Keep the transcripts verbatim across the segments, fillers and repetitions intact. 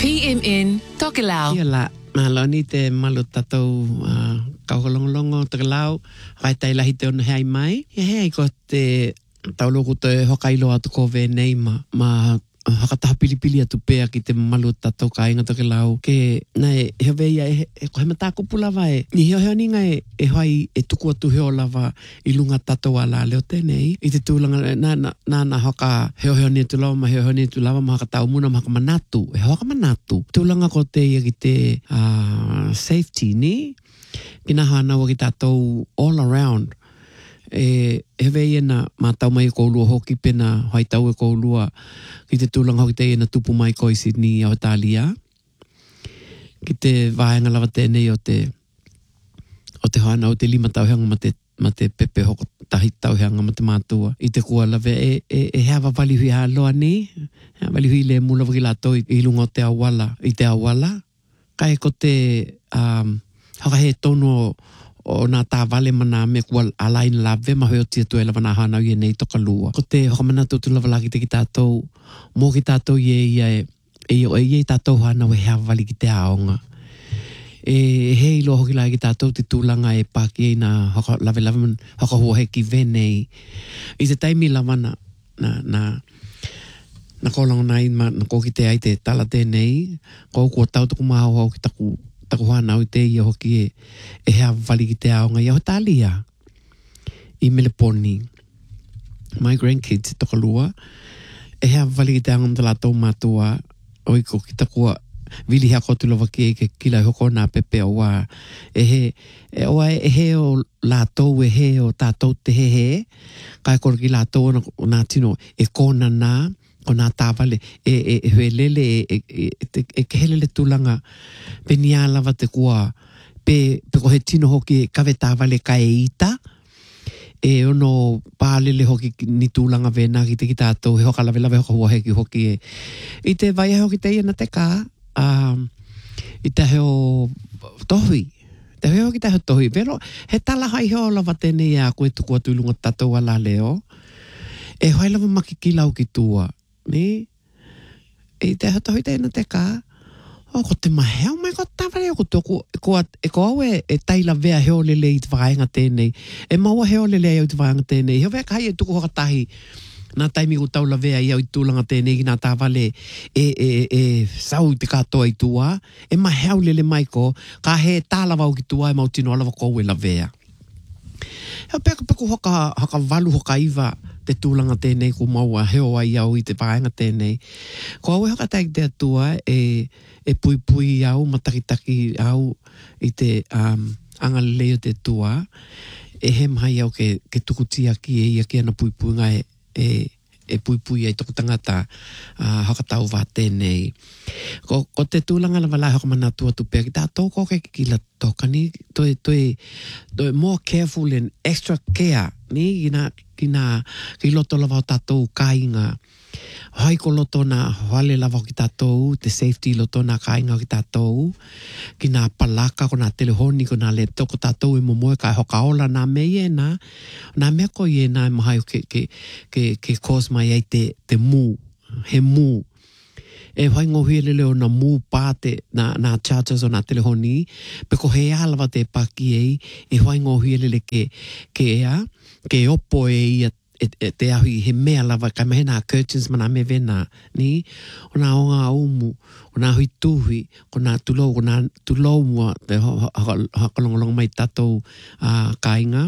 P M N Tokelau. Ia la, mahaloni te malu tatou uh, kaukolongolongo Tokelau. Kai tai lahi te ona hei mai. Ia hei ko te tauloku te hokailo atu ko venei ma, ma hakataha pilipili atu pea ki te malu tatou ka inga Tokelau. Ke nai he veia e, e ko he mata kupulawa e. Ni heo heo ninga e, e hoi e tuku atu heo lava i lunga tatou ala leo tenei. I te tūlanga na, na, na, na haka heo heo ni tu lava ma heo heo ni tu lava ma haka tau muna ma haka manatu. E haka manatu. Tūlanga ko te ia ki te uh, safety ni. Kina hana wa ki tatou all around. E he vei ena mātau mai ko lua hoki pena hoi tau e ko lua ki te tūlanga hoki te ena tupu mai ko i Sydney au Italia. Ki te vāenga lava tēnei o te o te hana o te lima tau heanga ma te, ma te pepe hoko tahi tau heanga ma te mātua. I te kua lave e, e, e hea wawalihui a loa ni. Hea walihui le mula waki lato i, i lunga o te awala. I te awala. Kai ko te um, haka he tono o nā tā vale mana me kua alaina lawe ma hoi o tia tu e lawa nā hana i e nei toka lua. Ko te hokamana tūtu lawa laki te ki tātou, mō ki tātou i e ia e, e o e i tātou hana we hea wali ki te aonga. E he ilo hoki lai ki tātou te tūlanga e pāki e nā haka lawe lawe man haka hua heki venei. I te taimi lawa na, na, na, na kōlanga nai ma na kōki te ai te tala tēnei, kō kua tau tuku mahau hau ki taku taku hana o te ia hoki e, e hea wali ki te aonga i Aotalia i Meleponi. My grandkids toka lua e hea wali ki te aonga mta lātou mātua o iko ki takua vili hea kotu lova ki e ke kila hoko nā pepe o wā e he e oa e he o lātou e he o tātou te he he kai kora ki lātou o nā tino e kōna nā o nā tāwale, e, e, e hue lele, e, e, e, e ke helele tūlanga, pe ni alawa te kua, pe, pe ko he tino hoki e kawe tāwale ka e ita, e ono pālele hoki ni tūlanga vena ki te ki tātou, he hoka lawe lawe hoka hua heki hoki e. I te vai hoki te ia na te kā, um, i te heo tohui, te heo hoki te heo tohui, pero he tala hai heo lawa tēnei a koe tuku atu ilunga tātou ala leo, e hoi lawa maki ki lau ki tua, ni e te hata hoi te ina te kā o ko te maheo mai ko tāware o ko tōku e ko, e ko au e, e taila vea heo lele i te whaenga tēnei e maua heo lele i te whaenga tēnei heo vea kai e tuku hokatahi nā taimi ko taula vea i au i tūlanga tēnei ki nā tāwale e, e, e sau te katoa i tua e maheo lele mai ko ka he tālawa o ki tua e mautino alawa kou e la vea heo peka peku hoka, hoka walu hoka iwa te tūlanga tēnei ko maua heo ai au i te paenga tēnei. Ko au e hoka taiki te atua e, e pui pui au, matakitaki au i te um, angaleo te tua. E he mai au ke, ke tukutia ki e ia ki ana pui pui ngai e, e pui pui ai toku tangata uh, hoka tau wā tēnei. Ko, ko te tūlanga la wala hoka mana tua tu pēr ki tā tōko ke kila toka ni. Toi, toi, toi more careful and extra care ni gina kina ki loto lava o tātou kāinga. Hai ko loto na hale lava o ki tātou, te safety loto na kāinga o ki tātou, ki nā palaka, ko nā telehoni, ko nā laptop, ko tātou e momoe ka hoka ola nā mei e nā, nā mea ko i e nā e mahai ke, ke, ke, ke cause mai ai te, te mū, he mū. E whai ngohi lele o na mū pāte na, na chargers o na telehoni, pe ko he alawa te paki ei, e whai ngohi lele ke, ke ea, ke opo e ia e, e te ahui he mea lava, kai mahe nā curtains mana me vena, ni? O nā onga umu, o nā hui tuhi, o nā tulou, o nā tulou mua, te hakalongolong mai tatou uh, kāinga.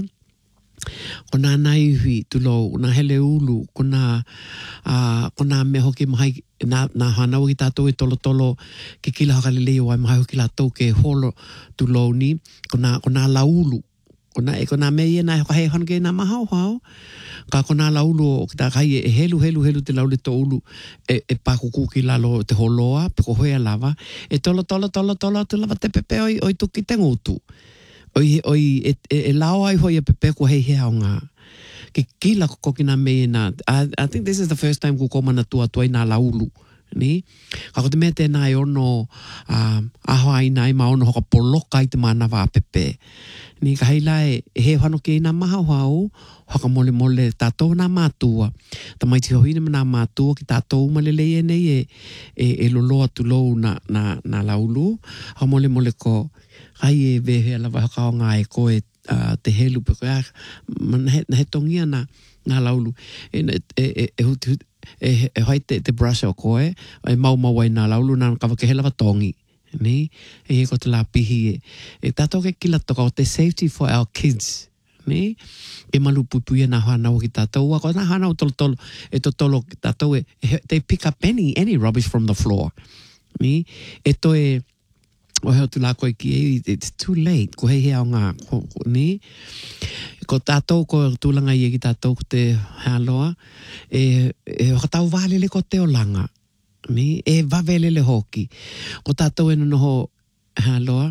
Ko nā naihui tulou, ko nā hele ulu, ko nā, uh, ko nā me hoki mahai, nā, nā hanau ki tātou e tolo tolo, ke kila hakaleleo ai mahai hoki lātou ke holo tulou ni, ko nā, ko nā laulu, ko nā, e ko nā mei e nā hoka hei hanke nā mahau hau, ka ko nā laulu o ki tā kai e helu helu helu te laule to ulu, e, e pākuku ki lalo te holoa, pe ko hoea lava, e tolo tolo tolo tolo tu lava te pepe oi, oi tuki te ngutu. Oi, oi, e, e, e lao ai hoi a pepe ko hei hea o ngā. Ke kila ko koki nā mei e nā. I, I think this is the first time ko komana tua tua i nā laulu. Ni, kako te mea tēnā e ono uh, aho ai nai ma ono hoka poloka i te mana wā pepe. Ni ka heila e he whano ke ina maha hau, hoka mole mole tātou nā mātua. Ta mai ti hohine ma nā mātua ki tātou malele e nei e, e, e lolo atu lou na, na, na laulu. Hoka mole mole ko hai e vehe ala wahaka o ngā e ko e uh, te helu pe ko e na he, he tongia na, na laulu. E, e, e, e huti huti. E, e hai te, te brush o koe, e mau mau ai nā laulu nā kawa ke hela watongi. Ni, e he ko te la pihi e. E tātou ke kila toka o te safety for our kids. Ni, e malu pupui e nā hana o ki tātou. Ako nā hana o tolo tolo, e to tolo ki tātou e, they pick up any, any rubbish from the floor. Ni, e to e, o heo tu la koe ki e, it's too late, ko hei hea o ngā, ko, ko, ni, ko tātou, ko tūlanga i e ki tātou ko te haloa, e, e wakatau wālele ko te o langa, ni, e wavelele hoki. Ko tātou e noho haloa,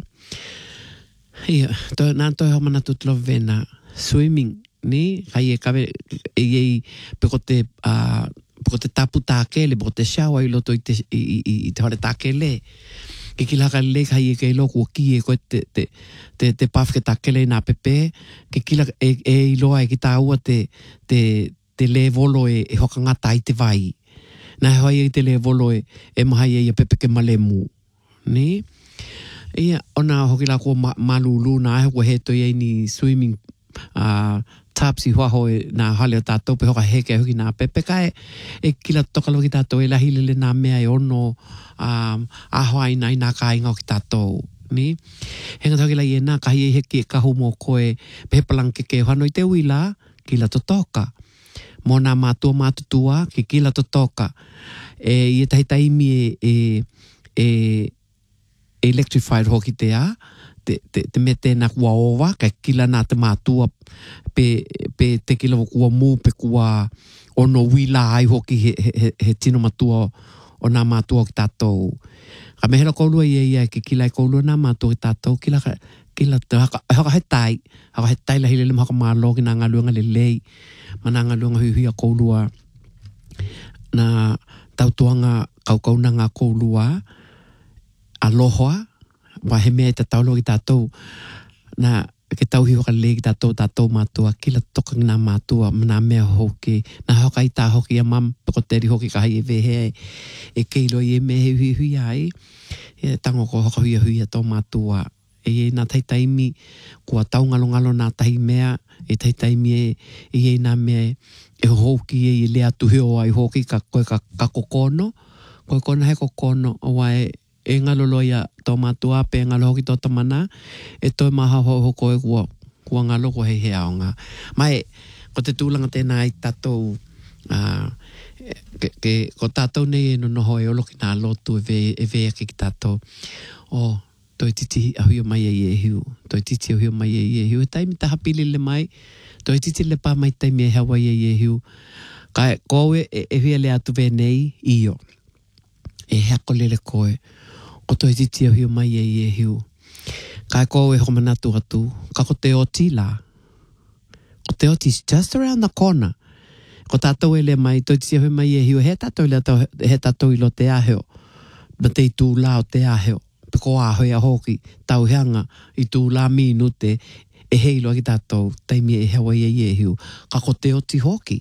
ia, to, nā toi hau mana tutlo vena, swimming, ni, kai e kawe, e ei, pe ko te, uh, pe ko te tapu tākele, pe ko te shawa i loto i te, i, i, i, i te hore tākele, ke ki laka le kai e kei loko ki e koe te, te, te, te pafke takele nā pepe, ke ki laka e, e iloa e ki tā ua te, te, te le volo e, e hoka ngata i te vai. Nā hoi e te le volo e, e mahai e ia pepe ke male mu. Ni? Ia, ona hoki lako ma, malulu nā e hoko he toi e ni swimming uh, taps i huaho e nā hale o tātou pe hoka heke hoki nā pepe kai e kila tokalo ki tātou e lahilele nā mea e ono um, aho ai nai nā ka inga o ki tātou. Ni? Henga tau ki lai e nā kahi e heke e kahu mō koe pehepalang ke ke whanoi te wila kila to toka. Mō nā mātua mātutua ki kila to toka. E i e tahi taimi e, e, e electrified hoki te a, te, te, te me tēnā kua owa, ka kila nā te mātua pe, pe te kila kua mū, pe kua ono wila ai hoki he, he, he tino matua o nā mātua ki tātou. Ka mehera koulua i e ia ke kila i koulua nā mātua ki tātou, kila, kila te haka, haka he tai, haka he tai lahi lele haka mālo ki nā ngā luanga le lei, ma nā ngā luanga hui hui a koulua, nā tautuanga kaukauna ngā koulua, aloha, wa he mea te taulo ki tātou, na ke tau hiwa ka le ki tātou tātou mātua, kila toka ngā mātua, mana mea hoki, na hoka i tā hoki a mam, peko teri hoki ka hai e vehe, e keilo i e me he hui hui ai, e tango ko hoka hui hui a tō mātua, e e nā taitaimi, kua tau ngalo ngalo nā tahi mea, e taitaimi e, e e nā mea, e hoki e i lea tuhio ai hoki ka koe ka, ka kokono, koe kona he kokono, o wae, e ngalolo ia tō mātua, pe ngalo hoki tō tamana, e toi maha ho koe kua, kua ngalo ko hei hea o ngā. Mai, ko te tūlanga tēnā i tātou, uh, ke, ke, ko tātou nei e no noho e olo ki nā lotu e ve, e ve ake ki tātou. O, toi titi ahui o mai e i e hiu, toi titi ahui o mai e i e hiu, e taimi taha pili le mai, toi titi le pā mai taimi e hawa i e i e hiu, kai koe e, e hui le atu ve nei i o, e hako lele koe, o toi titi au hiu mai e i e hiu. Kai kou e homanatu atu. Ka ko te oti la. Ko te oti is just around the corner. Ko tātou e le mai, toi titi au hiu mai e hiu, he tātou, he tātou ilo te aheo. Ma te i tū la o te aheo. Pe ko ahoi a hoki, tau heanga, i tū la minute, e heilo ki tātou, taimi e hewa i e hiu. Ka ko te oti hoki.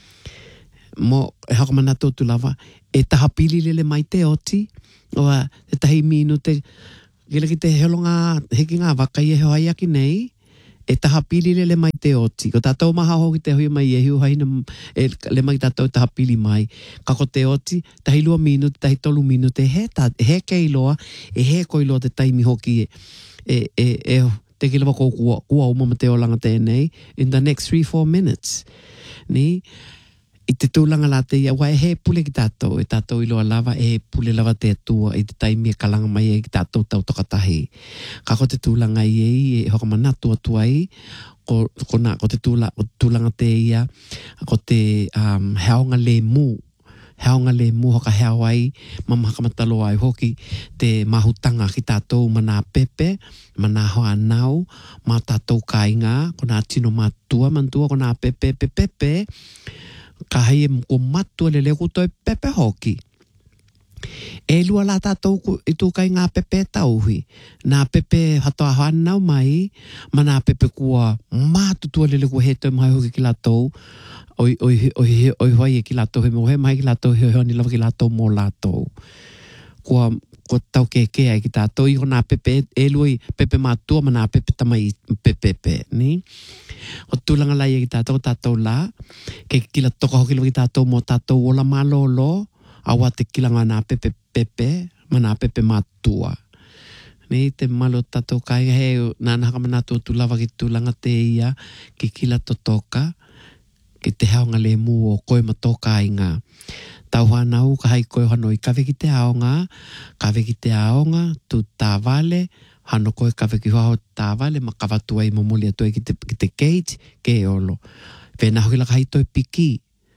Mo, e hakamanatu tu lava, e taha pili lele mai te oti, oa, te tahi minu te, kila ki te helo ngā, heki ngā waka i e heo ai aki nei, e taha pili le mai te oti. Ko tātou maha hoki te hui mai e hiu haina, e le mai tātou taha pili mai. Ka ko te oti, tahi lua minu, tahi tolu minu, te he, tā, he keiloa, e he koiloa te taimi hoki e, e, e, e te kila wako kua, kua umama te olanga tēnei, in the next three, four minutes. Ni, i te tūlanga la te ia, wa e he pule ki tātou, e tātou iloa lava, e he pule lava te atua, i te taimi e kalanga mai e ki tātou tau tokatahi. Ka ko te tūlanga i e, e hoka manatu atua i, ko, ko, na, ko te tūla, ko tūlanga te ia, ko te um, heaonga le mū, heaonga le mū hoka heo ai, mama hakamatalo ai hoki, te mahutanga ki tātou mana pepe, mana hoa nau, ma tātou kainga, ko nā tino matua, mantua, ko nā pepe, pepe, pepe, ka hei e mko matua le lego toi pepe hoki. E lua la tātou i tūkai ngā pepe tauhi. Nā pepe hatoa hanau mai, ma nā pepe kua mātutua lele kua he toi mai hoki ki lātou. Oi, oi, oi, oi, oi, e ki lātou he mohe mai ki lātou he honi lawa ki lātou mō lātou. Kua, kua tau ke ke ai ki tātou i ho nā pepe e lua i pepe mātua ma nā pepe tamai pepe, ni? O tūlanga lai e ki tātou tātou la, ke ki la toka hoki lawa ki tātou mō tātou ola mālolo, awa te kilanga nā pepe pepe, ma nā pepe mātua. Nei te malo tato kai he nā naka mana tō tūlawa ki tūlanga te ia ki kila totoka, ki te haonga le mū o koe matoka i ngā. Tau hanau ka hai koe hanoi kawe ki te aonga, kawe ki te aonga, tū tā vale, hano koe kawe ki huaho tā vale, ma kawatua i momoli atoe ki te, ki te cage, ke olo. Wena hoki laka hai toi piki,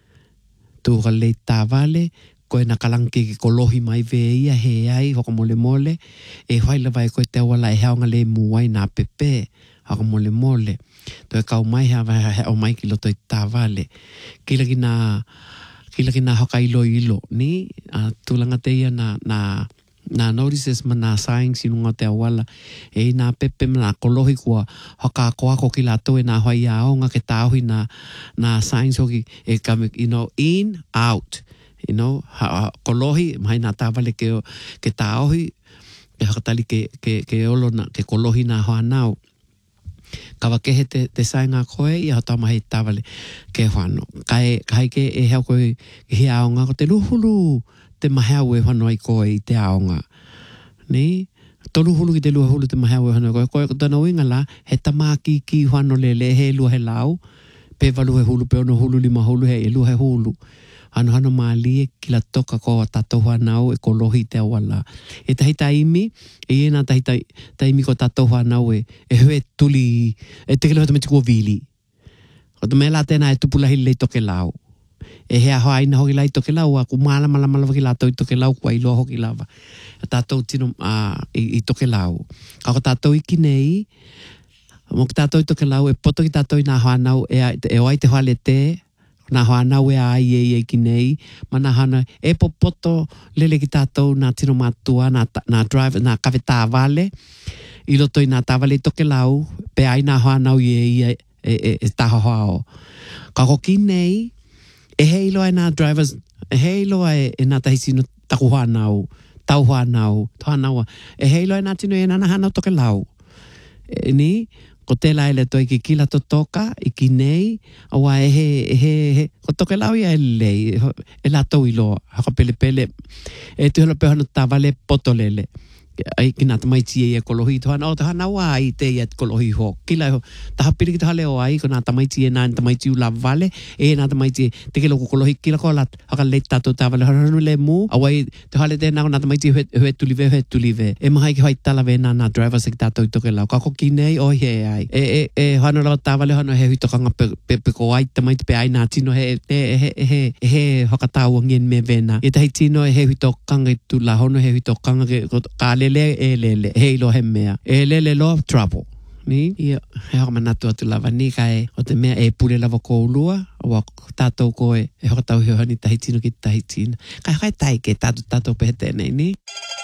tū ka le tā vale, koe na kalanke ki kolohi mai ve ia he ai, hoko mole mole, e whaila vai koe te awala e haonga le muai nā pepe, hoko mole mole. Toi kau mai hea vai hea o mai ki loto i tā vale. Kila ki nā, kila ki nā hoka ilo ilo, ni? Uh, tūlanga te ia nā, nā, nā notices ma nā signs inunga te awala, e nā pepe ma nā kolohi kua hoka koako ki lātou e nā hoi aonga ke tāhui nā, nā signs hoki, e kame, you know, in, out. You know, ha, kolohi, mai nā tāwale ke, ke tāohi, ke hakatali ke, ke, ke olo na, ke kolohi nā hoa nau. Kawa kehe te, te sainga koe, i hata mahi tāwale ke whano. Kai, kai ke e heo koe, ke hea aonga, ko te luhulu, te mahau e whano ai koe i te aonga. Ni? Tolu hulu ki te luhulu te mahau e whano koe. Koe ko tana uinga la, he tamaki ki whano lele, he lua he lau, pe walu he hulu, pe ono hulu lima hulu, he e lua he hulu. Ano hano maali e ki la toka ko tatou hanau e kolohi te awala. E tahi taimi, e ena tahi taimi ko tatou hanau e, e hue tuli, e te kelewa tameti kua vili. O te mea la tēnā e tupulahi lei toke lau. E hea hoa ina hoki lai toke lau, a ku mala mala mala waki lātou i toke lau, kua iloa hoki lava. E tātou tino uh, i, i toke lau. Kako tātou i kinei, mo ki tātou i toke lau, e poto ki tātou i nā hanau, e, e oai te hale te, nā hana ue ai e e ki nei, ma nā hana e popoto lele ki tātou nā tino mātua, nā, nā drive, nā kawe tāwale, i loto i nā tāwale i toke lau, pe ai nā hana ue e e, e, e, e taha hao. Ka hoki nei, e heiloa e nā drivers, e heiloa e, e nā tahisino taku hanau, tau hanau, tau hanau, e heiloa e nā tino e nā hana toke lau. E ni, ko te laile toi ki kila to toka, i ki nei, awa e he, he, he, ko toke lau ia e lei, e la tau iloa, haka pele pele, e tu hana pehana tāwale potolele. Ai ki nā tamaiti e kolohi, tohana o tohana wa ai te ia kolohi ho. Kila ho, taha pili ki tohale o ai, ko nā tamaiti e nā tamaiti u la vale, e nā tamaiti e te ke loko kolohi, kila ko la haka le tato tāwale, haranu le mu, awai tohale te nā nā tamaiti hue, hue tulive, hue tulive. E mahai ki hoi talawe nā nā drivers e ki tātou i toke lau. Kako ki nei, oi he ai. E, e, e, hana lawa tāwale, hana he hui tokanga pe, pe, pe ko ai, tamaiti pe ai nā tino he, he, he, he, he haka tāua ngien me vena. E tahi tino e he hui tokanga i tu la hono, he hui tokanga ke, ka le le e lele, hei lo he mea. E lele lo trouble. Ni? Ia, he haka manatu atu lava ni kai o te mea e pule lava ko ulua, o tātou ko e, e haka tau hiohani tahi tino ki tahi tino. Kai kai tai ke tātou tātou pehe tēnei ni?